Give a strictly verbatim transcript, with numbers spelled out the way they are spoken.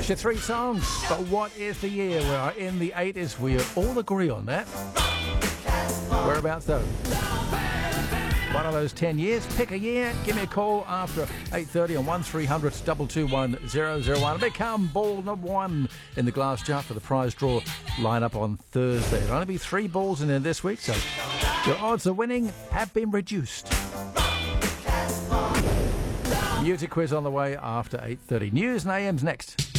That's your three songs. But what is the year? We are in the eighties. We all agree on that. Whereabouts though? One of those ten years. Pick a year. Give me a call after eight thirty on one three hundred two two one zero zero one. Become ball number one in the glass jar for the prize draw line up on Thursday. There'll only be three balls in there this week, so your odds of winning have been reduced. Music quiz on the way after eight thirty. News and A M's next.